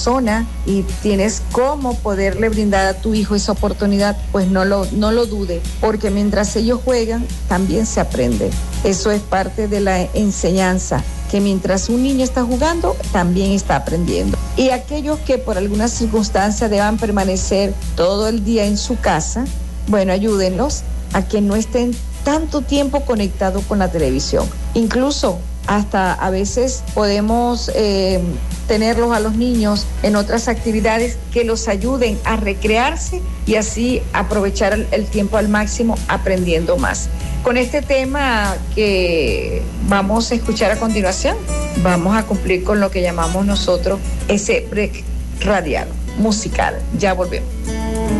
persona y tienes cómo poderle brindar a tu hijo esa oportunidad, pues no lo dude, porque mientras ellos juegan, también se aprende. Eso es parte de la enseñanza, que mientras un niño está jugando, también está aprendiendo. Y aquellos que por alguna circunstancia deban permanecer todo el día en su casa, bueno, ayúdenlos a que no estén tanto tiempo conectados con la televisión. Incluso hasta a veces podemos tenerlos a los niños en otras actividades que los ayuden a recrearse y así aprovechar el tiempo al máximo aprendiendo más. Con este tema que vamos a escuchar a continuación, vamos a cumplir con lo que llamamos nosotros ese break radial, musical. Ya volvemos.